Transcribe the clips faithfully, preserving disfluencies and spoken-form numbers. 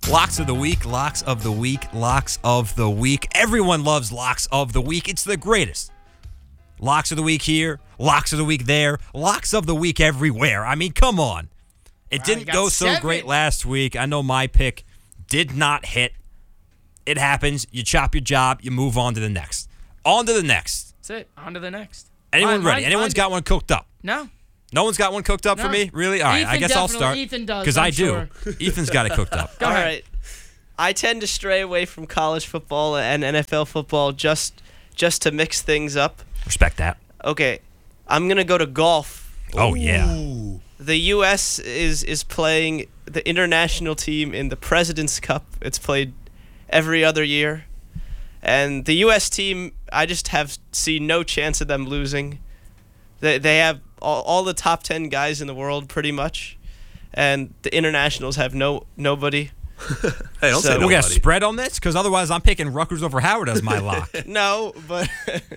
Locks of the week, locks of the week, locks of the week. Everyone loves locks of the week. It's the greatest. Locks of the week here, locks of the week there, locks of the week everywhere. I mean, come on. It Wow, didn't you got go so seven. great last week. I know my pick did not hit. It happens. You chop your job. You move on to the next. On to the next. That's it. On to the next. Anyone Mine- ready? mine- Anyone's mine- got one cooked up? No. No one's got one cooked up for No. me? Really? All right, I Ethan guess I'll definitely- start. Ethan does, Because I'm I do. sure. Ethan's got it cooked up. Go All ahead. right. I tend to stray away from college football and N F L football just just to mix things up. Respect that. Okay, I'm gonna go to golf. Oh, yeah. The U S is is playing the international team in the President's Cup. It's played every other year, and the U S team, I just have seen no chance of them losing. They they have all, all the top ten guys in the world pretty much, and the internationals have no nobody. Hey, don't So- say We got a nobody. spread on this? Because otherwise I'm picking Rutgers over Howard as my lock. No, but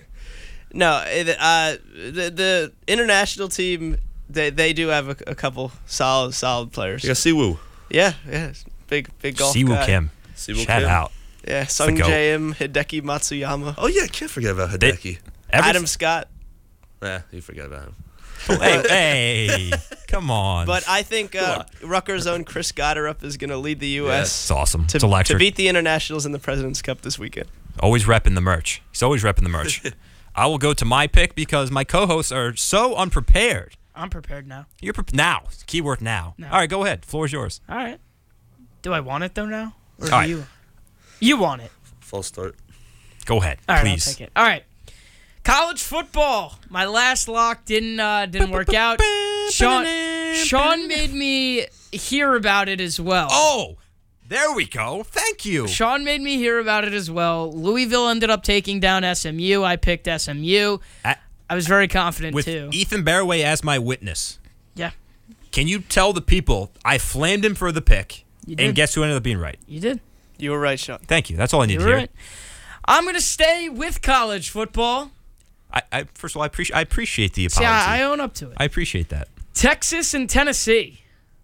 no. it- Uh, the the international team, they they do have a, a couple solid solid players. You got Siwoo. Yeah, yeah, it's big big golf Siwoo guy. Kim. Siwoo Shout Kim. out. Yeah, Sung goat. J M, Hideki Matsuyama, Oh yeah, can't forget about They- Hideki. Every- Adam Scott. Nah, you forget about him. Hey, hey, come on. But I think uh, Rutgers' own Chris Gotterup is going to lead the U Yeah. S it's awesome. to, it's electric. to beat the internationals in the President's Cup this weekend. Always repping the merch. He's always repping the merch. I will go to my pick because my co-hosts are so unprepared. I'm prepared now. You're pre- now. Keyword now. No. All right, go ahead. Floor is yours. All right. Do I want it though now? Or do All right. you? You want it. False start. Go ahead, All right, please. I'll take it. All right. College football. My last lock didn't uh, didn't work out. Sean Sean made me hear about it as well. Oh, there we go. Thank you. Sean made me hear about it as well. Louisville ended up taking down S M U. I picked S M U. At- I was very confident With too. Ethan Barraway as my witness, Yeah, can you tell the people I flamed him for the pick, You did. and guess who ended up being right? you did. You were right, Sean. Thank you. That's all I need You to were hear. right. I'm gonna stay with college football. I, I first of all, I appreciate I appreciate the See, apology. I, I own up to it. I appreciate that. Texas and Tennessee.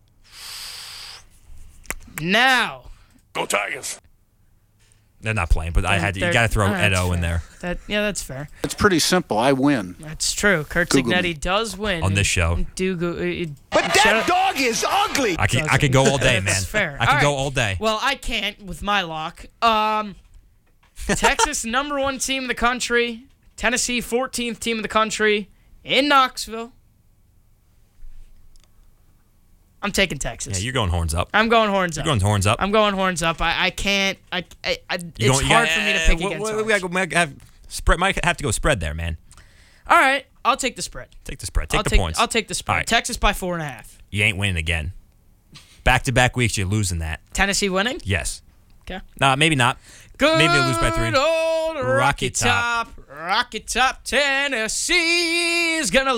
Now, Go Tigers. They're not playing, but I had to. You They're- got to throw all right, Edo that's in fair. there that yeah, that's fair. It's pretty simple. I win. That's true. Kurt Google Signetti me. does win on this show. Do go, uh, But shout that out- dog is ugly. I could I could go all day, man. That's fair. I could All go right. all day. Well, I can't with my lock. Um, Texas, number one team in the country. Tennessee, fourteenth team in the country. In Knoxville. I'm taking Texas. Yeah, you're going horns up. I'm going horns You're up. going horns up. I'm going horns up. I, I can't. I, I, I it's You're going- you hard got- for me to eh, pick we- against. we- Hawks. We gotta go- might have spread. Might have to go spread there, man. All right, I'll take the spread. Take the spread. Take I'll the take, points. I'll take the spread. All right. Texas by four and a half. You ain't winning again. Back to back weeks, you're losing that. Tennessee winning. Yes. Okay. Nah, maybe not. Good Maybe they'll lose by three. old Rocky, Rocky Top. Rocky Top, Tennessee is gonna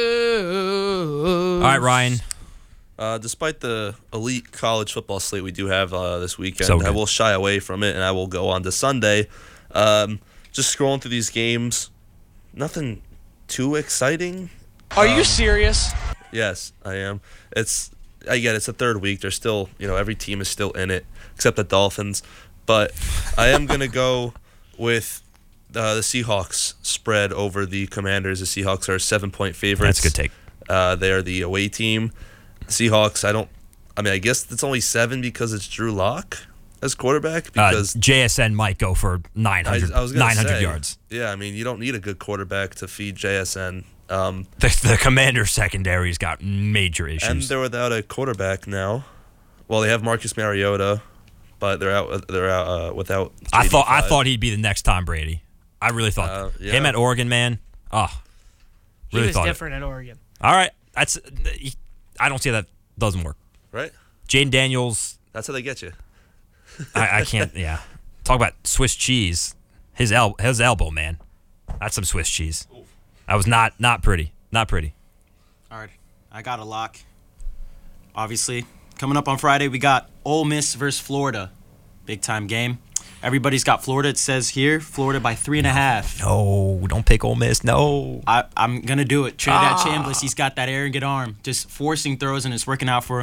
lose. All right, Ryan. Uh, despite the elite college football slate we do have uh, this weekend, So I good. will shy away from it, and I will go on to Sunday. Um, just scrolling through these games, nothing too exciting. Are you serious? Yes, I am. It's again, it's the third week. There's still, you know, every team is still in it except the Dolphins. But I am gonna go with uh, the Seahawks spread over the Commanders. The Seahawks are seven point favorites. That's a good take. Uh, they are the away team. Seahawks. I don't. I mean, I guess it's only seven because it's Drew Lock as quarterback. Uh, Because J S N might go for nine I, hundred, I was gonna nine hundred say, yards. Yeah, I mean, you don't need a good quarterback to feed J S N. Um, The, the Commander secondary's got major issues. And they're without a quarterback now. Well, they have Marcus Mariota, but they're out. They're out uh, without. I thought I J D five. thought he'd be the next Tom Brady. I really thought Uh, that. yeah. Him at Oregon, man. Oh, He really was thought it. different at Oregon. All right, that's. I don't see how that doesn't work. right. Jaden Daniels. That's how they get you. I, I can't. Yeah, talk about Swiss cheese. His el- his elbow, man. That's some Swiss cheese. That was not not pretty. Not pretty. All right, I got a lock. Obviously, coming up on Friday, we got Ole Miss versus Florida. Big time game. Everybody's got Florida. It says here, Florida by three and a half. No, don't pick Ole Miss. No. I, I'm going to do it. Trinidad Ah. Chambliss, he's got that arrogant arm. Just forcing throws, and it's working out for him.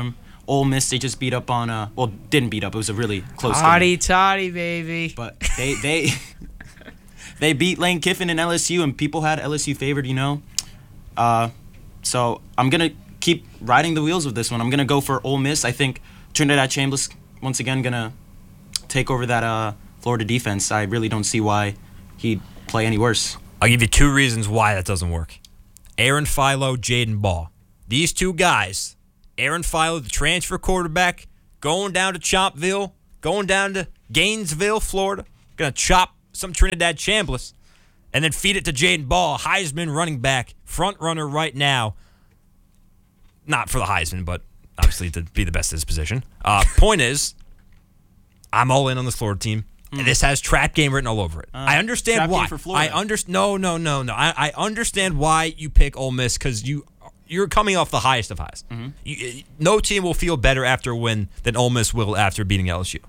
Ole Miss, they just beat up on, uh, well, didn't beat up. It was a really close game. Toddy, toddy, baby. But they they they beat Lane Kiffin and L S U, and people had L S U favored, you know. Uh, so I'm going to keep riding the wheels with this one. I'm going to go for Ole Miss. I think Trinidad Chambers, once again, going to take over that uh, Florida defense. I really don't see why he'd play any worse. I'll give you two reasons why that doesn't work. Aaron Philo, Jaden Ball. These two guys, Aaron Philo, the transfer quarterback, going down to Chompville, going down to Gainesville, Florida, going to chop some Trinidad Chambliss, and then feed it to Jaden Ball, Heisman running back, front runner right now. Not for the Heisman, but obviously to be the best at his position. Uh, point is, I'm all in on this Florida team. And this has trap game written all over it. Uh, I understand trap why. game for Florida. I understand. No, no, no, no. I, I understand why you pick Ole Miss because you you're coming off the highest of highs. Mm-hmm. You, no team will feel better after a win than Ole Miss will after beating L S U.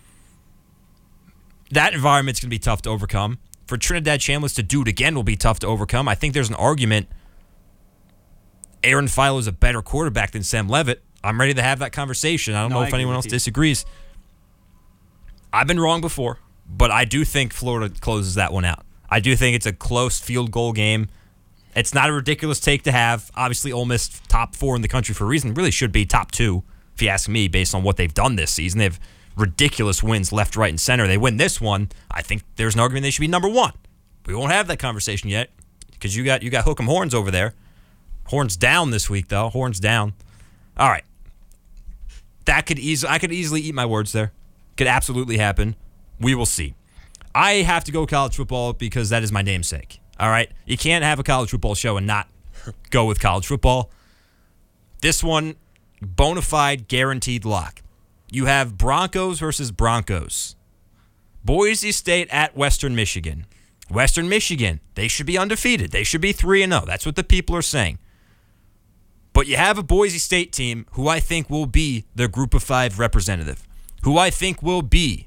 That environment's gonna be tough to overcome. For Trinidad Chambliss to do it again will be tough to overcome. I think there's an argument. Aaron Philo is a better quarterback than Sam Levitt. I'm ready to have that conversation. I don't No, know I if agree anyone else with you. disagrees. I've been wrong before, but I do think Florida closes that one out. I do think it's a close field goal game. It's not a ridiculous take to have. Obviously, Ole Miss top four in the country for a reason. Really should be top two, if you ask me, based on what they've done this season. They have ridiculous wins left, right, and center. They win this one. I think there's an argument they should be number one. We won't have that conversation yet because you got you got Hook'em Horns over there. Horns down this week, though. Horns down. All right. That could easily I could easily eat my words there. Could absolutely happen. We will see. I have to go college football because that is my namesake. All right? You can't have a college football show and not go with college football. This one, bona fide, guaranteed lock. You have Broncos versus Broncos. Boise State at Western Michigan. Western Michigan, they should be undefeated. They should be three and oh. That's what the people are saying. But you have a Boise State team who I think will be their group of five representative, who I think will be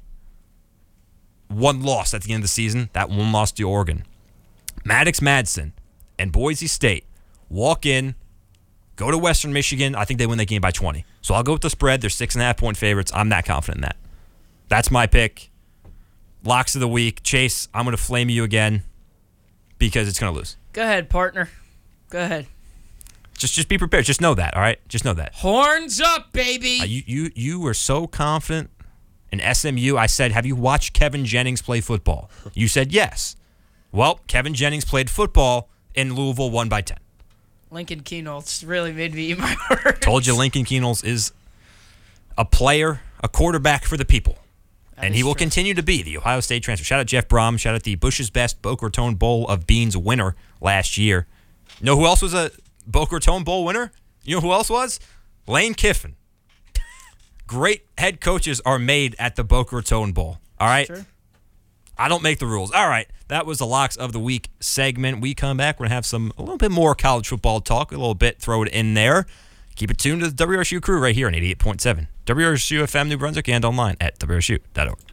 one loss at the end of the season, that one loss to Oregon. Maddox Madsen and Boise State walk in, go to Western Michigan. I think they win that game by twenty. So I'll go with the spread. They're six and a half point favorites. I'm not confident in that. That's my pick. Locks of the week. Chase, I'm going to flame you again because it's going to lose. Go ahead, partner. Go ahead. Just just be prepared. Just know that, all right? Just know that. Horns up, baby. Uh, you, you, you were so confident in S M U. I said, have you watched Kevin Jennings play football? You said yes. Well, Kevin Jennings played football in Louisville, won by ten. Lincoln Keenholz really made me eat my words. Told you Lincoln Keenholz is a player, a quarterback for the people. That and is he will true. continue to be the Ohio State transfer. Shout out Jeff Brom. Shout out the Bush's Best Boca Raton Bowl of Beans winner last year. You know who else was a Boca Raton Bowl winner? You know who else was? Lane Kiffin. Great head coaches are made at the Boca Raton Bowl. All right? Sure. I don't make the rules. All right. That was the Locks of the Week segment. We come back. We're going to have some a little bit more college football talk, a little bit, throw it in there. Keep it tuned to the W R S U crew right here on eighty-eight point seven. W R S U F M New Brunswick and online at W R S U dot org.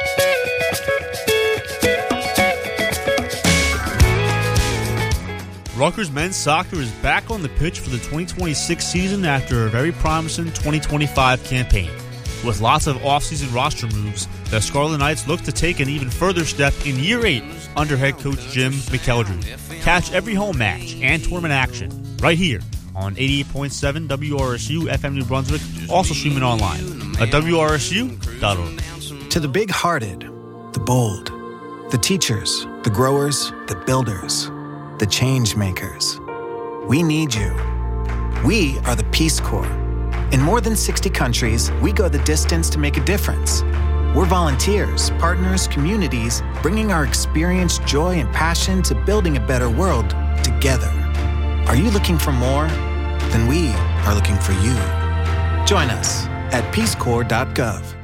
Rutgers men's soccer is back on the pitch for the twenty twenty-six season after a very promising twenty twenty-five campaign. With lots of offseason roster moves, the Scarlet Knights look to take an even further step in year eight under head coach Jim McElderry. Catch every home match and tournament action right here on eighty-eight point seven W R S U F M New Brunswick, also streaming online at W R S U dot org. To the big-hearted, the bold, the teachers, the growers, the builders, the change makers. We need you. We are the Peace Corps. In more than sixty countries, we go the distance to make a difference. We're volunteers, partners, communities, bringing our experience, joy, and passion to building a better world together. Are you looking for more? Then we are looking for you. Join us at peace corps dot gov.